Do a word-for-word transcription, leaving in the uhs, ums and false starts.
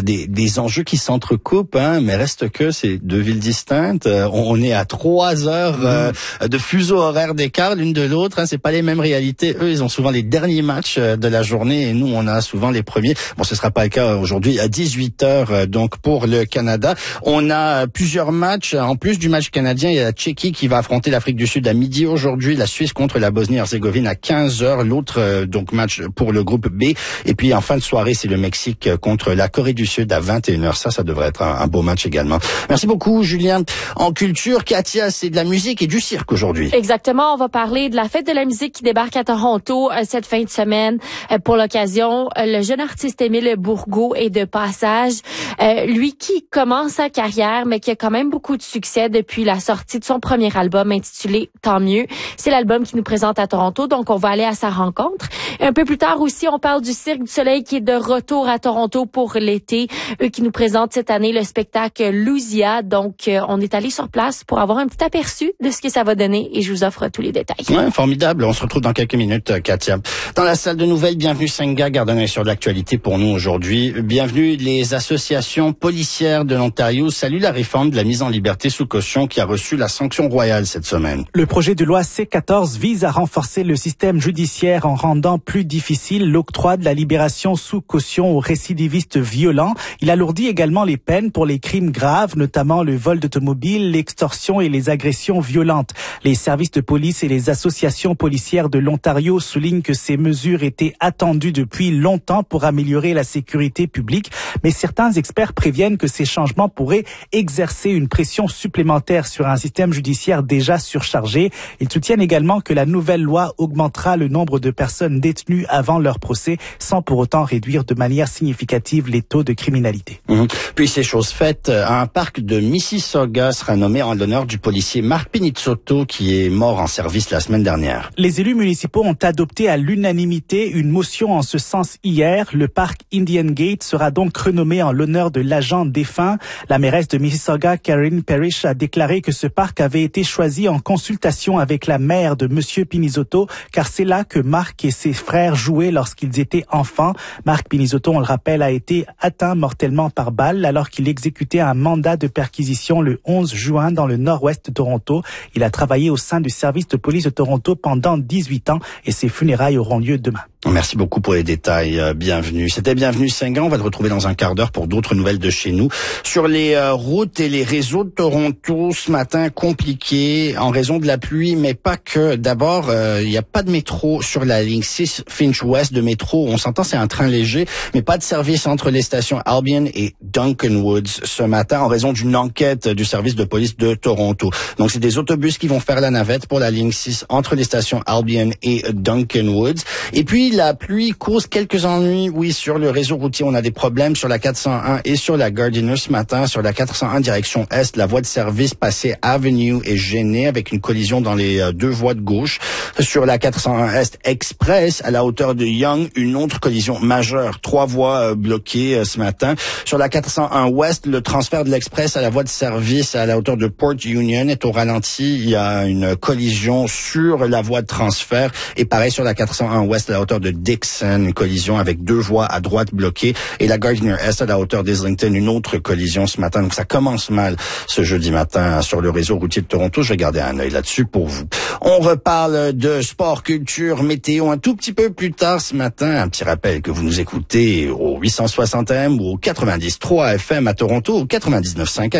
des, des enjeux qui s'entrecoupent, hein, mais reste que c'est deux villes distinctes. Euh, on, on est à trois heures euh, de fuseau horaire d'écart l'une de l'autre. Hein, c'est pas les mêmes réalités. Eux, ils ont souvent les derniers matchs de la journée et nous, on a souvent les premiers. Bon, ce sera pas le cas aujourd'hui à dix-huit heures. Donc pour le Canada, on a plusieurs matchs. En plus du match canadien, il y a la Tchéquie qui va affronter l'Afrique du Sud à midi aujourd'hui. La Suisse contre la Bosnie-Herzégovine à quinze heures. L'autre euh, donc match pour le groupe B. Et puis en fin de soirée, c'est le Mexique contre la Corée du Sud à vingt et une heures. Ça, ça devrait être un, un beau match également. Merci beaucoup, Julien. En culture, Katia, c'est de la musique et du cirque aujourd'hui. Exactement. On va parler de la fête de la musique qui débarque à Toronto euh, cette fin de semaine. Euh, pour l'occasion, euh, le jeune artiste Émile Bourgault est de passage. Euh, lui qui commence sa carrière, mais qui a quand même beaucoup de succès depuis la sortie de son premier album intitulé Tant mieux. C'est l'album qui nous présente à Toronto, donc on va aller à sa rencontre. Un peu plus tard aussi, on parle du Cirque du Soleil qui est de retour à Toronto pour l'été. Eux qui nous présentent cette année le spectacle Lousia. Donc, euh, on est allé sur place pour avoir un petit aperçu de ce que ça va donner et je vous offre tous les détails. Ouais, formidable. On se retrouve dans quelques minutes, Katia. Dans la salle de nouvelles, bienvenue Senga, garde un œil sur l'actualité pour nous aujourd'hui. Bienvenue les associations policières de l'Ontario. Salut la réforme de la mise en liberté sous caution qui a reçu la sanction royale cette semaine. Le projet de loi C quatorze vise à renforcer le système judiciaire en rendant plus difficile l'octroi de la libération sous caution aux récidivistes violents. Il alourdit également les peines pour les crimes graves, notamment le vol d'automobile, l'extorsion et les agressions violentes. Les services de police et les associations policières de l'Ontario soulignent que ces mesures étaient attendues depuis longtemps pour améliorer la sécurité publique, mais certains experts préviennent que ces changements pourraient exercer une pression supplémentaire sur un système judiciaire déjà surchargé. Ils soutiennent également que la nouvelle loi augmentera le nombre de personnes détenues avant leur procès, sans pour autant réduire de manière significative les taux de criminalité. Mmh. Puis c'est chose faite, un parc de Mississauga sera nommé en l'honneur du policier Mark Pinizzotto qui est mort en service la semaine dernière. Les élus municipaux ont adopté à l'unanimité une motion en ce sens hier. Le parc Indian Gate sera donc renommé en l'honneur de l'agent défunt. La mairesse de Mississauga, Karen Parrish, a déclaré que ce parc avait été choisi en consultation avec la mère de Monsieur Pinizzotto, car c'est là que Mark et ses frères jouaient lorsqu'ils étaient enfants. Mark Pinizzotto, on le rappelle, a été atteint mortellement par balle alors qu'il exécutait un mandat de perquisition le onze juin dans le nord-ouest de Toronto. Il a travaillé au sein du service de police de Toronto pendant dix-huit ans et ses funérailles auront lieu demain. Merci beaucoup pour les détails. Euh, bienvenue. C'était Bienvenue Senga. On va te retrouver dans un quart d'heure pour d'autres nouvelles de chez nous. Sur les euh, routes et les réseaux de Toronto, ce matin, compliqué en raison de la pluie, mais pas que. D'abord, euh, il n'y a pas de métro sur la ligne six Finch West de métro. On s'entend, c'est un train léger, mais pas de service entre les stations Albion et Duncan Woods ce matin en raison d'une enquête du service de police de Toronto. Donc, c'est des autobus qui vont faire la navette pour la ligne six entre les stations Albion et Duncan Woods. Et puis, la pluie cause quelques ennuis, oui, sur le réseau routier. On a des problèmes sur la quatre cent un et sur la Gardiner ce matin. Sur la quatre cent un direction est, la voie de service passée Avenue est gênée avec une collision dans les euh, deux voies de gauche. Sur la quatre cent un est Express, à la hauteur de Yonge, une autre collision majeure. Trois voies euh, bloquées euh, ce matin. Sur la quatre cent un ouest, le transfert de l'Express à la voie de service à la hauteur de Port Union est au ralenti. Il y a une collision sur la voie de transfert. Et pareil sur la quatre cent un ouest à la hauteur de Dixon, une collision avec deux voies à droite bloquées. Et la Gardiner Est à la hauteur d'Islington, une autre collision ce matin. Donc ça commence mal ce jeudi matin sur le réseau routier de Toronto. Je vais garder un œil là-dessus pour vous. On reparle de sport, culture, météo un tout petit peu plus tard ce matin. Un petit rappel que vous nous écoutez au huit cent soixante A M ou au quatre-vingt-dix point trois F M à Toronto, au quatre-vingt-dix-neuf point cinq